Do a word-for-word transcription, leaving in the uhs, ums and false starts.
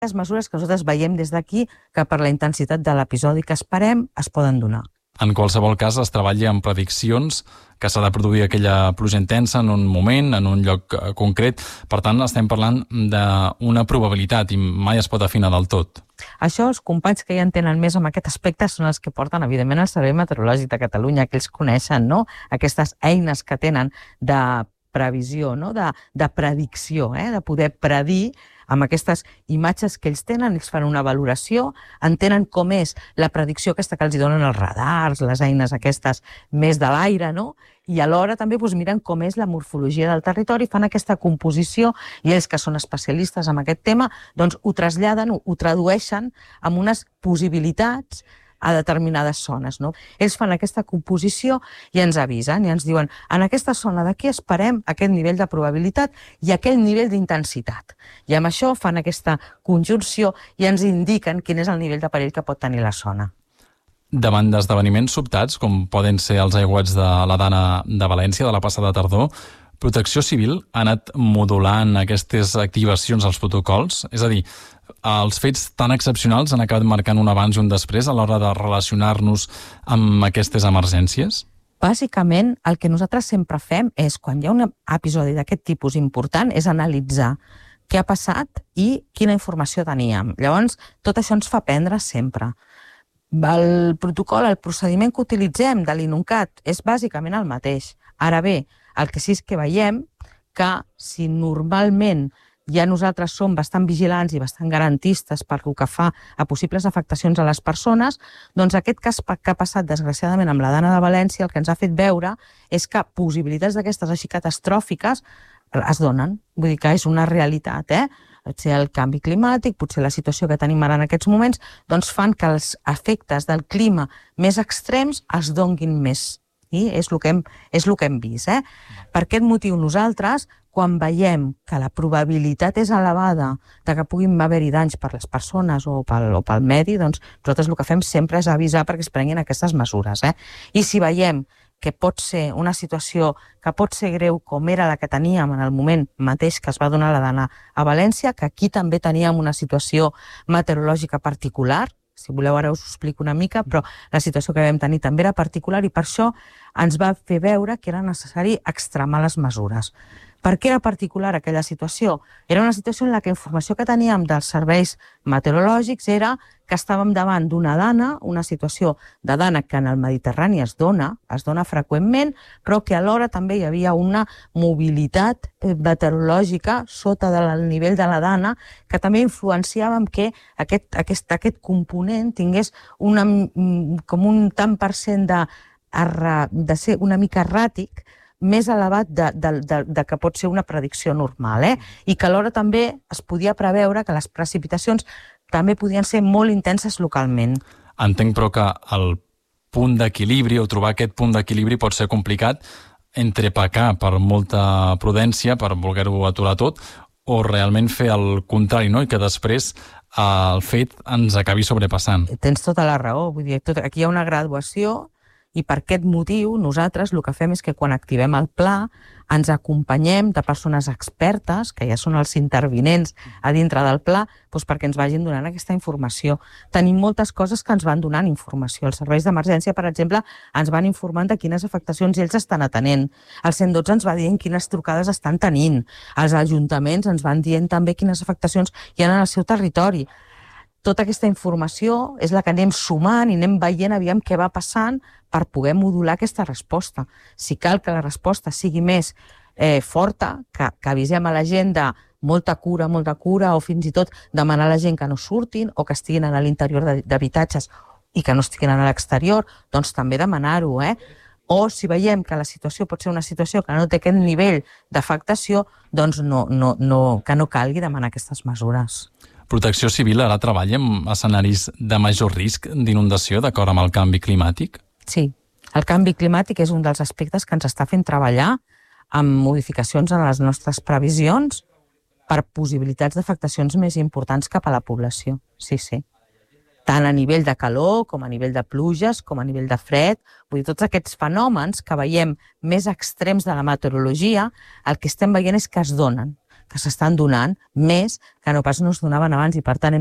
les mesures que nosaltres veiem des d'aquí que per la intensitat de l'episodi que esperem es poden donar. En qualsevol cas, es treballa amb prediccions que s'ha de produir aquella pluja intensa en un moment, en un lloc concret. Per tant, estem parlant d'una probabilitat i mai es pot afinar del tot. Això, els companys que ja entenen més en aquest aspecte són els que porten, evidentment, el Servei Meteorològic de Catalunya, que ells coneixen, no?, aquestes eines que tenen de previsió, no?, de, de predicció, eh?, de poder predir amb aquestes imatges que ells tenen, ells fan una valoració, entenen com és la predicció aquesta que els donen els radars, les eines aquestes més de l'aire, no?, i alhora també doncs, miren com és la morfologia del territori, fan aquesta composició i ells que són especialistes en aquest tema doncs ho traslladen, ho, ho tradueixen amb unes possibilitats a determinades zones, no? Ells fan aquesta composició i ens avisen i ens diuen en aquesta zona d'aquí esperem aquest nivell de probabilitat i aquell nivell d'intensitat. I amb això fan aquesta conjunció i ens indiquen quin és el nivell de perill que pot tenir la zona. Davant d'esdeveniments sobtats, com poden ser els aiguats de la Dana de València de la passada tardor, Protecció Civil ha anat modulant aquestes activacions als protocols? És a dir, els fets tan excepcionals han acabat marcant un abans i un després a l'hora de relacionar-nos amb aquestes emergències? Bàsicament, el que nosaltres sempre fem és, quan hi ha un episodi d'aquest tipus important, és analitzar què ha passat i quina informació teníem. Llavors, tot això ens fa aprendre sempre. El protocol, el procediment que utilitzem de l'INUNCAT és bàsicament el mateix. Ara bé, el que sí és que veiem que si normalment ja nosaltres som bastant vigilants i bastant garantistes per el que fa a possibles afectacions a les persones, doncs aquest cas que ha passat desgraciadament amb la Dana de València el que ens ha fet veure és que possibilitats d'aquestes així catastròfiques es donen. Vull dir que és una realitat, eh? Potser el canvi climàtic, potser la situació que tenim ara en aquests moments, doncs fan que els efectes del clima més extrems es donguin més. I és el que hem, és el que hem vist. Eh? Per aquest motiu nosaltres, quan veiem que la probabilitat és elevada de que puguin haver-hi danys per les persones o pel, o pel medi, doncs nosaltres el que fem sempre és avisar perquè es prenguin aquestes mesures. Eh? I si veiem que pot ser una situació que pot ser greu com era la que teníem en el moment mateix que es va donar la Dana a València, que aquí també teníem una situació meteorològica particular, si voleu ara us ho explico una mica, però la situació que vam tenir també era particular i per això ens va fer veure que era necessari extremar les mesures. Per què era particular aquella situació? Era una situació en la que la informació que teníem dels serveis meteorològics era que estàvem davant d'una dana, una situació de dana que en el Mediterrani es dona, es dona freqüentment, però que alhora també hi havia una mobilitat meteorològica sota del nivell de la dana que també influenciava en que aquest, aquest, aquest component tingués una, com un tant per cent de, de ser una mica erràtic, més elevat de, de, de, de que pot ser una predicció normal, eh? I que alhora també es podia preveure que les precipitacions també podien ser molt intenses localment. Entenc, però, que el punt d'equilibri o trobar aquest punt d'equilibri pot ser complicat entre pecar per molta prudència, per voler-ho aturar tot, o realment fer el contrari, no? I que després el fet ens acabi sobrepassant. Tens tota la raó, vull dir, tot, aquí hi ha una graduació i per aquest motiu nosaltres el que fem és que quan activem el pla ens acompanyem de persones expertes, que ja són els intervinents a dintre del pla, doncs perquè ens vagin donant aquesta informació. Tenim moltes coses que ens van donant informació. Els serveis d'emergència, per exemple, ens van informant de quines afectacions ells estan atenent. El cent dotze ens va dient quines trucades estan tenint. Els ajuntaments ens van dient també quines afectacions hi ha en el seu territori. Tota aquesta informació és la que anem sumant i anem veient aviam què va passant per poder modular aquesta resposta. Si cal que la resposta sigui més eh, forta, que, que avisem a la gent de molta cura, molta cura, o fins i tot demanar a la gent que no surtin o que estiguin a l'interior d'habitatges i que no estiguin a l'exterior, doncs també demanar-ho, eh? O si veiem que la situació pot ser una situació que no té aquest nivell d'afectació, doncs no, no, no, que no calgui demanar aquestes mesures. Protecció Civil ara treballa en escenaris de major risc d'inundació d'acord amb el canvi climàtic? Sí, el canvi climàtic és un dels aspectes que ens està fent treballar amb modificacions en les nostres previsions per possibilitats d'afectacions més importants cap a la població. Sí, sí. Tant a nivell de calor, com a nivell de pluges, com a nivell de fred. Vull dir, tots aquests fenòmens que veiem més extrems de la meteorologia, el que estem veient és que es donen. que s'estan donant més que no pas no es donaven abans i per tant